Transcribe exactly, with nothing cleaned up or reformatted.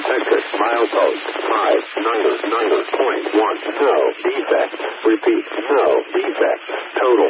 Texas, milepost five niner niner point one. No defect. Repeat, no defect. Total